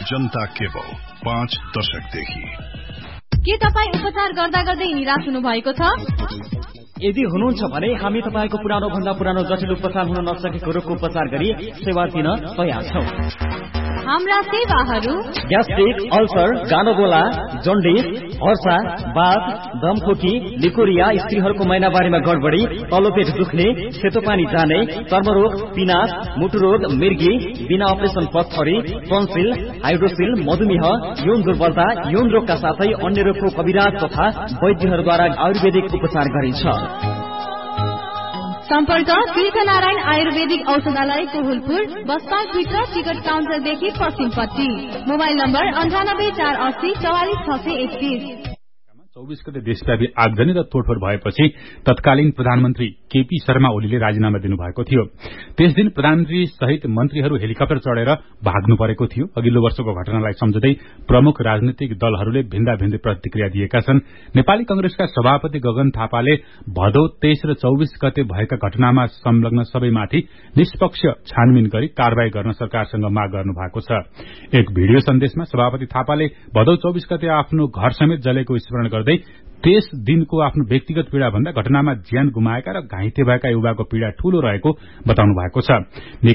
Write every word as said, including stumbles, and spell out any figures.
जनता cable पाँच दशकदेखि। के तपाईँ उपचार गर्दा गर्दै निराश हुनु भएको छ? यदि हुनुहुन्छ भने हामी तपाईको पुरानो भन्दा पुरानो जटिल उपचार हुन नसकेको रोगको उपचार गरी सेवा दिन तयार छौं। हाम्रा सेवाहरू ग्यास्ट्रिक, अल्सर, गानोगोला, जन्डिस, हर्सा, बाथ, दमखोकी, लिकोरिया, स्त्रीहरूको महिनावारीमा गडबडी, तल्लो पेट दुख्ने, सेतो पानी जाने, चर्मरोग, पिनास, मुटुरोग, मिर्गी, बिना अपरेसन पथरी, टन्सिल, हाइड्रोसिल, मधुमेह, यौन दुर्बलता, यौन रोगका साथै अन्य रोगको कविराज तथा वैद्यहरूद्वारा आयुर्वेदिक उपचार गरिन्छ। सम्पर्क तीर्थनारायण आयुर्वेदिक औषधालय कोहुलपुर, बस पार्क भित्र टिकट काउन्टरदेखि पश्चिमपट्टि। मोबाइल नम्बर अन्ठानब्बे चार अस्सी चौवालिस छ सय एकतीस। चौबीस गते देशव्यापी आगजनी र तोडफोड भएपछि तत्कालीन प्रधानमन्त्री केपी शर्मा ओलीले राजीनामा दिनुभएको थियो। त्यस दिन प्रधानमन्त्री सहित मन्त्रीहरू हेलिकप्टर चढेर भाग्नु परेको थियो। अघिल्लो वर्षको घटनालाई सम्झँदै प्रमुख राजनीतिक दलहरूले भिन्दा भिन्दै प्रतिक्रिया दिएका छन्। नेपाली कंग्रेसका सभापति गगन थापाले भदौ तेइस र चौबीस गते भएका घटनामा संलग्न सबैमाथि निष्पक्ष छानबिन गरी कारवाही गर्न सरकारसँग माग गर्नु भएको छ। एक भिडियो सन्देशमा सभापति थापाले भदौ चौबीस गते आफ्नो घर समेत जलेको स्मरण गर्दै त्यस दिनको आफ्नो व्यक्तिगत पीड़ा भन्दा घटनामा ज्यान गुमाएका र घाइते भएका युवाको पीड़ा ठूलो रहेको बताउनु भएको छ।